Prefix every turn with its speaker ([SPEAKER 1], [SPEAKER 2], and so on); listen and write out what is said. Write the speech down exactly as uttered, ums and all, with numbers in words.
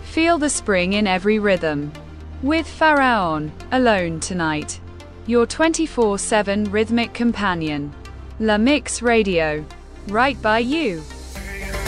[SPEAKER 1] Feel the spring in every rhythm. With Pharaon, Alone Tonight. Your twenty-four seven rhythmic companion. La Mix Radio. Right by you.